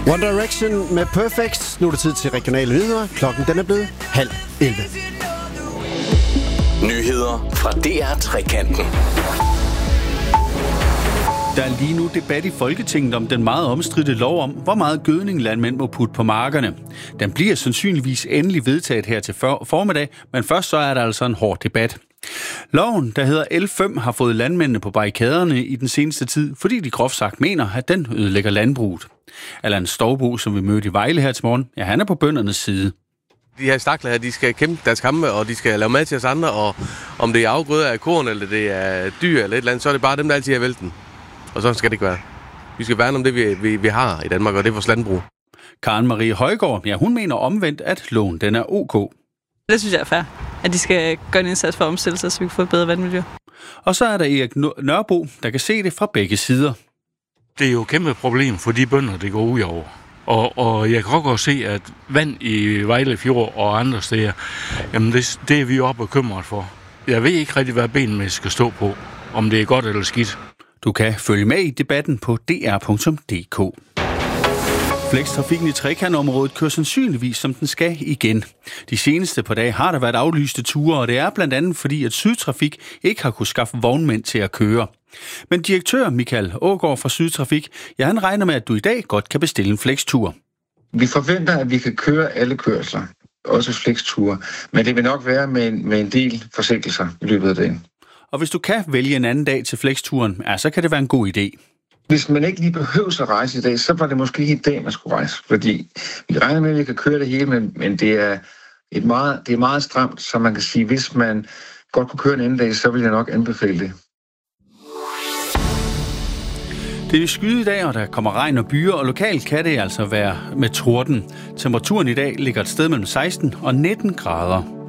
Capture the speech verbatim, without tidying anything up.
One Direction med Perfect. Nu er det tid til regionale nyheder. Klokken den er blevet halv elleve. Nyheder fra D R Trekanten. Der er lige nu debat i Folketinget om den meget omstridte lov om, hvor meget gødning landmænd må putte på markerne. Den bliver sandsynligvis endelig vedtaget her til formiddag, men først så er der altså en hård debat. Loven, der hedder L fem, har fået landmændene på barrikaderne i den seneste tid, fordi de groft sagt mener, at den ødelægger landbruget. Allan Stoubo, som vi mødte i Vejle her til morgen, ja, han er på bøndernes side. De her stakler her, de skal kæmpe deres kampe, og de skal lave mad til os andre, og om det er afgrøder af korn, eller det er dyr, eller et eller andet, så er det bare dem, der altid er vælten. Og sådan skal det ikke være. Vi skal værne om det, vi, vi, vi har i Danmark, og det er vores landbrug. Karen Marie Højgaard, ja, hun mener omvendt, at loven den er ok. Det synes jeg er fair, at de skal gøre en indsats for at omstille sig, så vi kan få et bedre vandmiljø. Og så er der Erik Nørbo, der kan se det fra begge sider. Det er jo et kæmpe problem for de bønder, det går ud over. Og, og jeg kan også godt se, at vand i Vejle Fjord og andre steder, jamen det, det er vi jo oppe bekymret for. Jeg ved ikke rigtig, hvad benene skal stå på, om det er godt eller skidt. Du kan følge med i debatten på d r punktum d k. Flextrafikken i Trekantområdet kører sandsynligvis, som den skal igen. De seneste par dage har der været aflyste ture, og det er blandt andet fordi, at Sydtrafik ikke har kunnet skaffe vognmænd til at køre. Men direktør Michael Aagaard fra Sydtrafik, ja, han regner med, at du i dag godt kan bestille en flextur. Vi forventer, at vi kan køre alle kørsler, også flexture, men det vil nok være med en, med en del forsinkelser i løbet af dagen. Og hvis du kan vælge en anden dag til flexturen, ja, så kan det være en god idé. Hvis man ikke lige behøver at rejse i dag, så var det måske ikke i dag, man skulle rejse. Fordi vi regner med, at vi kan køre det hele, men, men det, er et meget, det er meget stramt, så man kan sige, hvis man godt kunne køre en anden dag, så vil jeg nok anbefale det. Det er skyde i dag, og der kommer regn og byer, og lokalt kan det altså være med torden. Temperaturen i dag ligger et sted mellem seksten og nitten grader.